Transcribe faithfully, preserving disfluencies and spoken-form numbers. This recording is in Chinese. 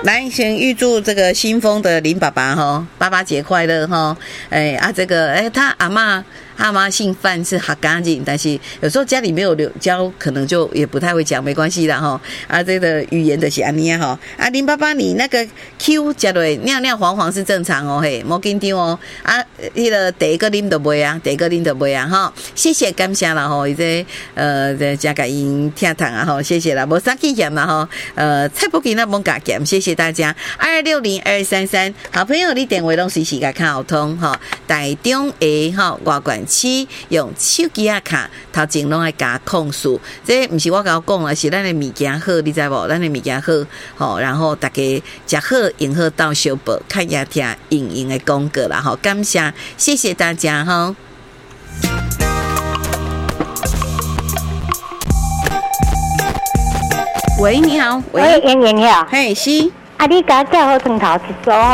来，先预祝这个新丰的林爸爸哈，爸爸节快乐哈！哎啊，这个哎，他阿嬷阿妈姓范是客家人，但是有时候家里没有教，可能就也不太会讲，没关系啦哈。啊，这个语言的是安尼哈。啊，林爸爸，你那个 Q 加对尿尿黄黄是正常哦，嘿，莫紧张哦。啊，那个第一个啉就袂啊，第一个啉就袂啊哈。谢谢感谢啦吼，伊这呃这加个音听堂啊哈，谢谢啦，无啥气嫌啦哈。呃，菜不给那蒙加减，谢谢大家。二六零二三三，好朋友你电话拢随时甲看好通哈。台中的哈外管区用手机啊卡，头前拢爱加控诉，这不是我甲讲啦，是咱的物件好，你知无？咱的物件好，吼，然后大家食好用好到小报，看也听用用的广告啦，吼，感谢，谢谢大家哈。喂，你好， 喂，妍妍你好， 嘿，是， 啊，你甲叫好汤头一组。